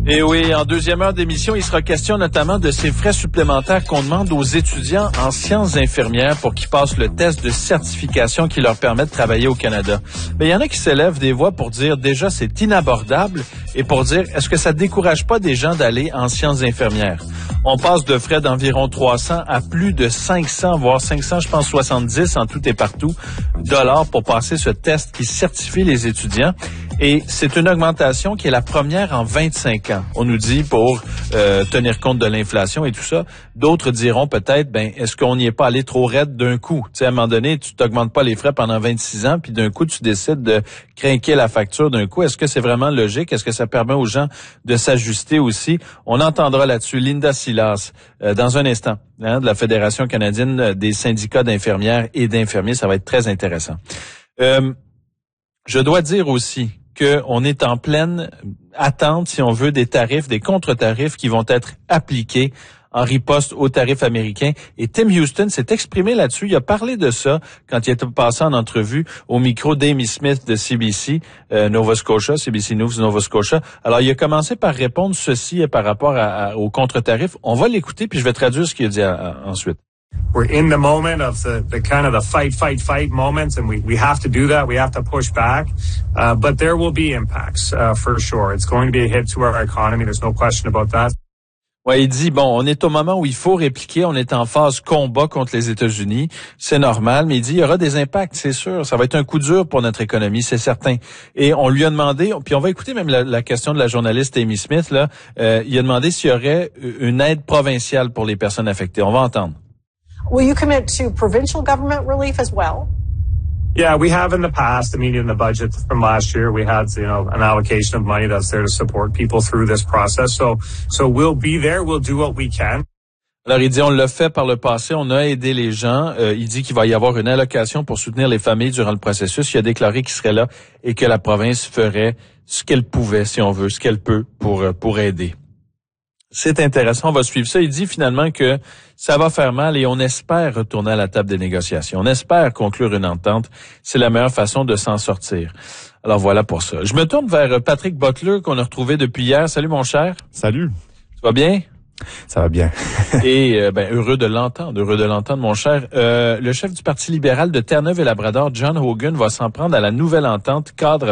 Et oui, en deuxième heure d'émission, il sera question notamment de ces frais supplémentaires qu'on demande aux étudiants en sciences infirmières pour qu'ils passent le test de certification qui leur permet de travailler au Canada. Mais il y en a qui s'élèvent des voix pour dire déjà c'est inabordable et pour dire est-ce que ça décourage pas des gens d'aller en sciences infirmières? On passe de frais d'environ 300 à plus de 500, voire 500, je pense 70 en tout et partout, dollars pour passer ce test qui certifie les étudiants. Et c'est une augmentation qui est la première en 25 ans. On nous dit pour tenir compte de l'inflation et tout ça. D'autres diront peut-être, est-ce qu'on n'y est pas allé trop raide d'un coup? Tu sais, à un moment donné, tu t'augmentes pas les frais pendant 26 ans, puis d'un coup, tu décides de crinquer la facture d'un coup. Est-ce que c'est vraiment logique? Est-ce que ça permet aux gens de s'ajuster aussi? On entendra là-dessus Linda Silas dans un instant, de la Fédération canadienne des syndicats d'infirmières et d'infirmiers. Ça va être très intéressant. Je dois dire aussi qu'on est en pleine attente, si on veut, des tarifs, des contre-tarifs qui vont être appliqués en riposte aux tarifs américains. Et Tim Houston s'est exprimé là-dessus. Il a parlé de ça quand il était passé en entrevue au micro d'Amy Smith de CBC Nova Scotia, CBC News Nova Scotia. Alors, il a commencé par répondre ceci par rapport aux contre-tarifs. On va l'écouter, puis je vais traduire ce qu'il a dit ensuite. We're in the moment of the kind of the fight moments, and we have to do that. We have to push back. But there will be impacts, for sure. It's going to be a hit to our economy. There's no question about that. Ouais, il dit, on est au moment où il faut répliquer. On est en phase combat contre les États-Unis. C'est normal, mais il dit, il y aura des impacts, c'est sûr. Ça va être un coup dur pour notre économie, c'est certain. Et on lui a demandé, puis on va écouter même la question de la journaliste Amy Smith, là. Il a demandé s'il y aurait une aide provinciale pour les personnes affectées. On va entendre. Will you commit to provincial government relief as well? Yeah, we have in the past. I mean, in the budget from last year, we had, an allocation of money that's there to support people through this process. So we'll be there. We'll do what we can. Alors, il dit, on l'a fait par le passé, on a aidé les gens. Il dit qu'il va y avoir une allocation pour soutenir les familles durant le processus. Il a déclaré qu'il serait là et que la province ferait ce qu'elle pouvait, si on veut, ce qu'elle peut pour aider. C'est intéressant, on va suivre ça. Il dit finalement que ça va faire mal et on espère retourner à la table des négociations. On espère conclure une entente. C'est la meilleure façon de s'en sortir. Alors voilà pour ça. Je me tourne vers Patrick Butler qu'on a retrouvé depuis hier. Salut mon cher. Salut. Tu vas bien? Ça va bien. Et heureux de l'entendre mon cher. Le chef du Parti libéral de Terre-Neuve et Labrador, John Hogan, va s'en prendre à la nouvelle entente cadre